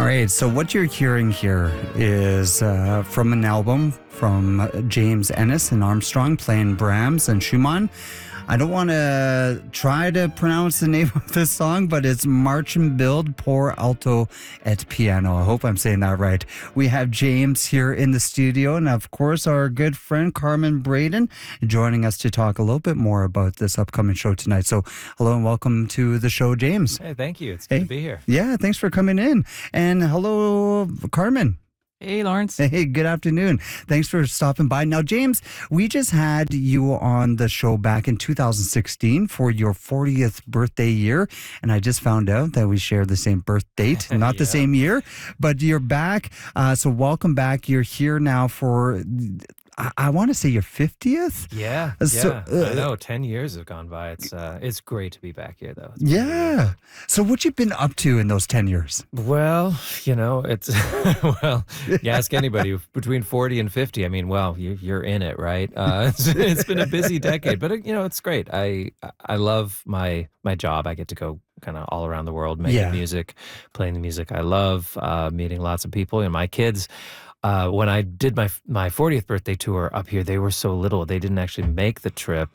right, so what you're hearing here is from an album from James Ennis and Armstrong playing Brahms and Schumann. I don't want to try to pronounce the name of this song, but it's March and Build pour alto et piano. I hope I'm saying that right. We have James here in the studio, and of course our good friend Carmen Braden joining us to talk a little bit more about this upcoming show tonight. So hello and welcome to the show, James. Hey, thank you. It's good to be here. Yeah, thanks for coming in. And hello, Carmen. Hey, Lawrence. Hey, good afternoon. Thanks for stopping by. Now, James, we just had you on the show back in 2016 for your 40th birthday year, and I just found out that we share the same birth date, not the same year, but you're back. So welcome back. You're here now for, I want to say your 50th? Yeah, I know. 10 years have gone by. It's great to be back here, though. Yeah. So what you been up to in those 10 years? Well, it's, you ask anybody between 40 and 50, I mean, you're in it, right? It's been a busy decade, but, it's great. I love my job. I get to go kind of all around the world, making music, playing the music I love, meeting lots of people. And my kids, when I did my 40th birthday tour up here, they were so little. They didn't actually make the trip